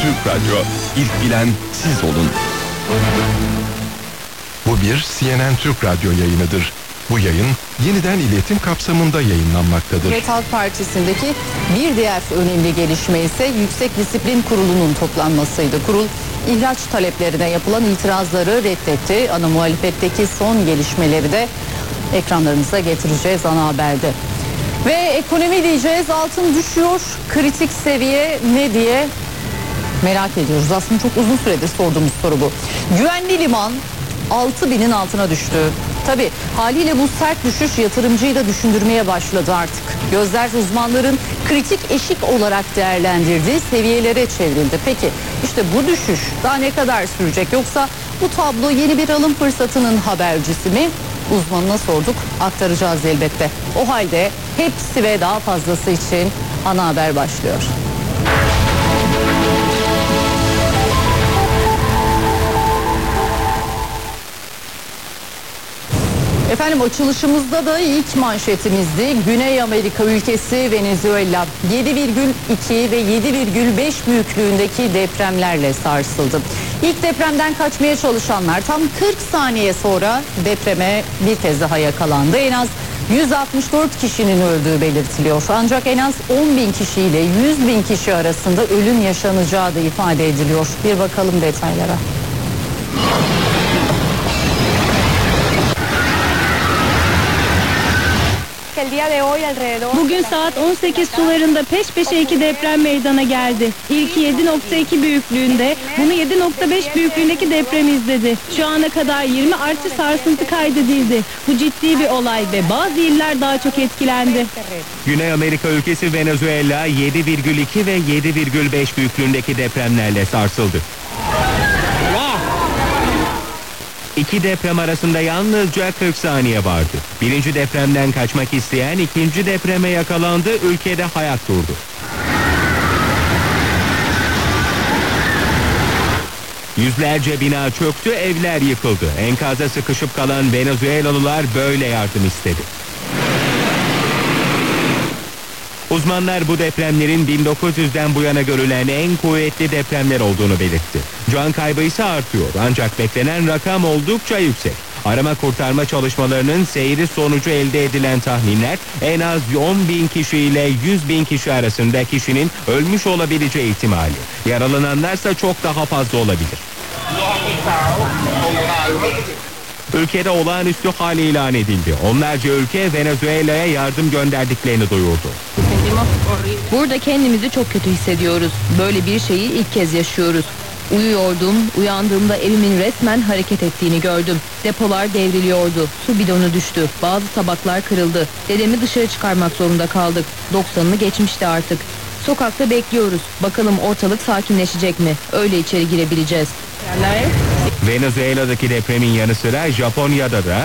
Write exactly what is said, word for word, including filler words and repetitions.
Türk Radyo. İlk bilen siz olun. Bu bir C N N Türk Radyo yayınıdır. Bu yayın yeniden iletim kapsamında yayınlanmaktadır. Cumhuriyet Halk Partisi'ndeki bir diğer önemli gelişme ise Yüksek Disiplin Kurulu'nun toplanmasıydı. Kurul ihraç taleplerine yapılan itirazları reddetti. Ana muhalefetteki son gelişmeleri de ekranlarınıza getireceğiz ana haberde. Ve ekonomi diyeceğiz, altın düşüyor, kritik seviye ne diye merak ediyoruz. Aslında çok uzun süredir sorduğumuz soru bu. Güvenli liman altı binin altına düştü. Tabii haliyle bu sert düşüş yatırımcıyı da düşündürmeye başladı artık. Gözler uzmanların kritik eşik olarak değerlendirdiği seviyelere çevrildi. Peki işte bu düşüş daha ne kadar sürecek, yoksa bu tablo yeni bir alım fırsatının habercisi mi? Uzmanına sorduk, aktaracağız elbette. O halde hepsi ve daha fazlası için ana haber başlıyor. Efendim açılışımızda da ilk manşetimizdi. Güney Amerika ülkesi Venezuela yedi virgül iki ve yedi virgül beş büyüklüğündeki depremlerle sarsıldı. İlk depremden kaçmaya çalışanlar tam kırk saniye sonra depreme bir kez daha yakalandı. En az yüz altmış dört kişinin öldüğü belirtiliyor. Ancak en az on bin kişiyle yüz bin kişi arasında ölüm yaşanacağı da ifade ediliyor. Bir bakalım detaylara. Bugün saat on sekiz sularında peş peşe iki deprem meydana geldi. İlki yedi nokta iki büyüklüğünde, bunu yedi nokta beş büyüklüğündeki deprem izledi. Şu ana kadar yirmi artı sarsıntı kaydedildi. Bu ciddi bir olay ve bazı iller daha çok etkilendi. Güney Amerika ülkesi Venezuela yedi virgül iki ve yedi virgül beş büyüklüğündeki depremlerle sarsıldı. İki deprem arasında yalnızca kırk saniye vardı. Birinci depremden kaçmak isteyen ikinci depreme yakalandı, ülkede hayat durdu. Yüzlerce bina çöktü, evler yıkıldı. Enkaza sıkışıp kalan Venezuelalılar böyle yardım istedi. Uzmanlar bu depremlerin bin dokuz yüzden bu yana görülen en kuvvetli depremler olduğunu belirtti. Can kaybı ise artıyor, ancak beklenen rakam oldukça yüksek. Arama kurtarma çalışmalarının seyri sonucu elde edilen tahminler en az on bin kişi ile yüz bin kişi arasında kişinin ölmüş olabileceği ihtimali. Yaralananlarsa çok daha fazla olabilir. Ülkede olağanüstü hal ilan edildi. Onlarca ülke Venezuela'ya yardım gönderdiklerini duyurdu. Burada kendimizi çok kötü hissediyoruz. Böyle bir şeyi ilk kez yaşıyoruz. Uyuyordum, uyandığımda evimin resmen hareket ettiğini gördüm. Depolar devriliyordu, su bidonu düştü, bazı tabaklar kırıldı. Dedemi dışarı çıkarmak zorunda kaldık. doksanını geçmişti artık. Sokakta bekliyoruz. Bakalım ortalık sakinleşecek mi? Öyle içeri girebileceğiz. Venezuela'daki depremin yanı sıra Japonya'da da